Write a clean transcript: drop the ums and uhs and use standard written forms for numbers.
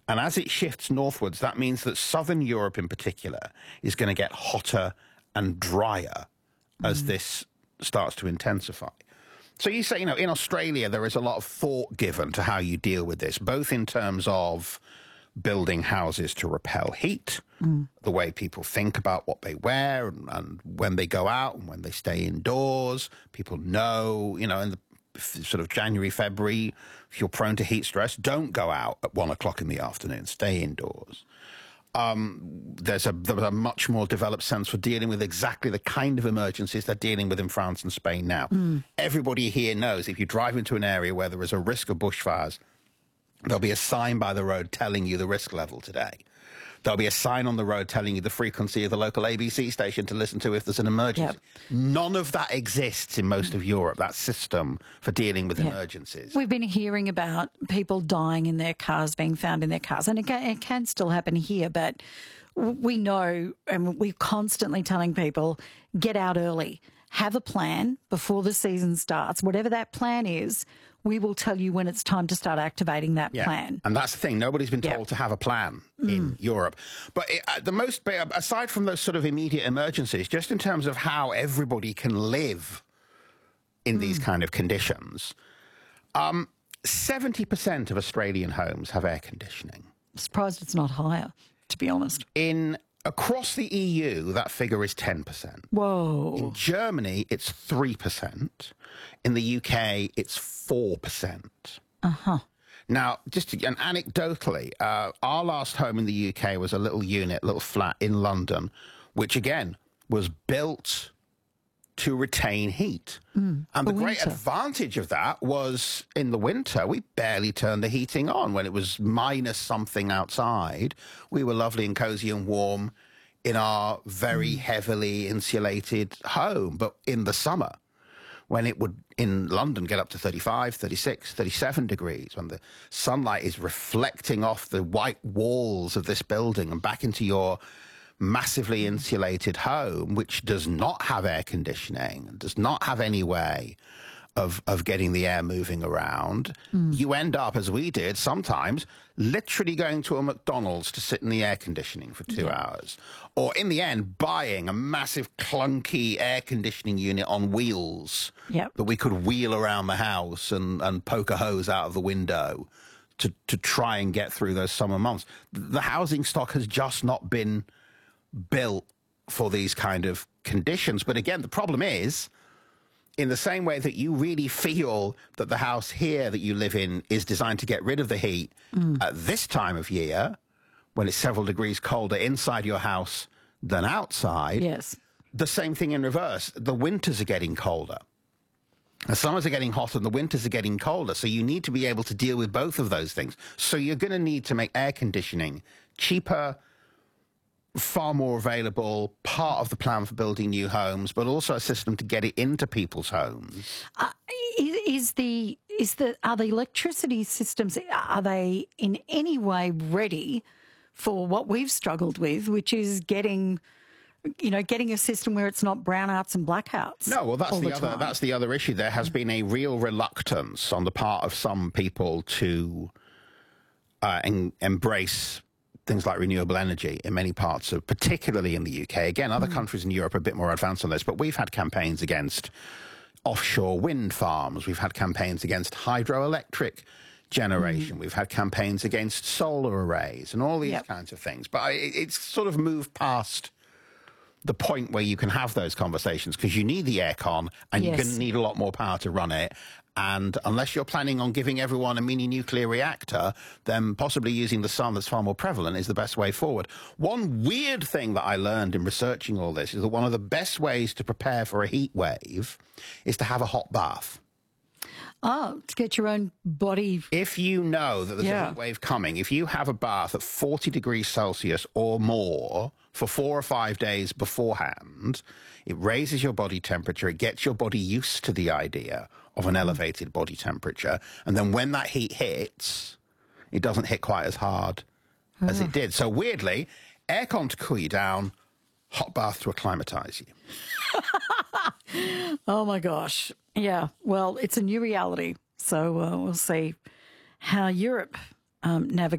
And as it shifts northwards, that means that southern Europe in particular is going to get hotter and drier as this starts to intensify. So you say, in Australia, there is a lot of thought given to how you deal with this, both in terms of building houses to repel heat, the way people think about what they wear and when they go out and when they stay indoors. People know, in the sort of January, February, if you're prone to heat stress, don't go out at 1 o'clock in the afternoon. Stay indoors. There's a much more developed sense for dealing with exactly the kind of emergencies they're dealing with in France and Spain now. Everybody here knows if you drive into an area where there is a risk of bushfires, there'll be a sign by the road telling you the risk level today. There'll be a sign on the road telling you the frequency of the local ABC station to listen to if there's an emergency. Yep. None of that exists in most of Europe, that system for dealing with emergencies. We've been hearing about people dying in their cars, being found in their cars, and it can still happen here, but we know, and we're constantly telling people, get out early. Have a plan before the season starts. Whatever that plan is, we will tell you when it's time to start activating that plan. And that's the thing. Nobody's been told to have a plan in Europe. But aside from those sort of immediate emergencies, just in terms of how everybody can live in these kind of conditions, 70% of Australian homes have air conditioning. I'm surprised it's not higher, to be honest. Across the EU, that figure is 10%. Whoa. In Germany, it's 3%. In the UK, it's 4%. Uh-huh. Now, anecdotally, our last home in the UK was a little flat in London, which, again, was built to retain heat. And the great advantage of that was in the winter, we barely turned the heating on. When it was minus something outside, we were lovely and cozy and warm in our very heavily insulated home. But in the summer, when it would, in London, get up to 35, 36, 37 degrees, when the sunlight is reflecting off the white walls of this building and back into your massively insulated home, which does not have air conditioning, does not have any way of getting the air moving around, you end up, as we did sometimes, literally going to a McDonald's to sit in the air conditioning for 2 hours. Or in the end, buying a massive clunky air conditioning unit on wheels that we could wheel around the house and poke a hose out of the window to try and get through those summer months. The housing stock has just not been built for these kind of conditions. But again, the problem is, in the same way that you really feel that the house here that you live in is designed to get rid of the heat at this time of year, when it's several degrees colder inside your house than outside, the same thing in reverse. The winters are getting colder. The summers are getting hotter and the winters are getting colder. So you need to be able to deal with both of those things. So you're going to need to make air conditioning cheaper, far more available, part of the plan for building new homes, but also a system to get it into people's homes. Are the electricity systems, are they in any way ready for what we've struggled with, which is getting a system where it's not brownouts and blackouts? No, well, that's the other issue. There has been a real reluctance on the part of some people to embrace things like renewable energy in many parts of, particularly in the UK. Again, other countries in Europe are a bit more advanced on this, but we've had campaigns against offshore wind farms. We've had campaigns against hydroelectric generation. We've had campaigns against solar arrays and all these kinds of things. But it's sort of moved past the point where you can have those conversations because you need the aircon and you're going to need a lot more power to run it. And unless you're planning on giving everyone a mini nuclear reactor, then possibly using the sun that's far more prevalent is the best way forward. One weird thing that I learned in researching all this is that one of the best ways to prepare for a heat wave is to have a hot bath. Oh, to get your own body. If you know that there's a heat wave coming, if you have a bath at 40 degrees Celsius or more for 4 or 5 days beforehand, it raises your body temperature. It gets your body used to the idea of an elevated body temperature. And then when that heat hits, it doesn't hit quite as hard as it did. So weirdly, aircon to cool you down, hot bath to acclimatize you. Oh, my gosh. Yeah, well, it's a new reality. So we'll see how Europe navigates.